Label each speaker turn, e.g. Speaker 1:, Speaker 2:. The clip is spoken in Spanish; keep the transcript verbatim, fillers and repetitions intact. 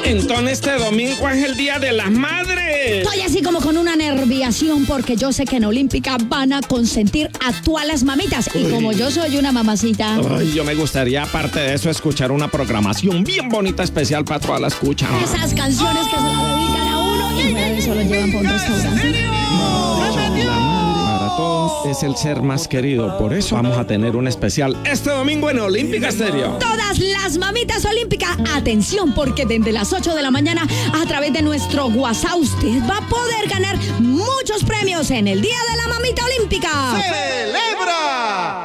Speaker 1: Entonces este domingo es el Día de las Madres.
Speaker 2: Estoy así como con una nerviación porque yo sé que en Olímpica van a consentir a todas las mamitas. Y como yo soy una mamacita...
Speaker 1: Ay, yo me gustaría, aparte de eso, escuchar una programación bien bonita, especial para toda la escucha.
Speaker 2: Esas canciones que se la dedican a uno y luego eso lo llevan por un restaurante.
Speaker 1: Para todos es el ser más querido. Por eso vamos a tener un especial este domingo en Olímpica Estéreo.
Speaker 2: Todas las mamitas Olímpica, atención, porque desde las ocho de la mañana a través de nuestro WhatsApp usted va a poder ganar muchos premios en el Día de la Mamita Olímpica.
Speaker 3: ¡Celebra!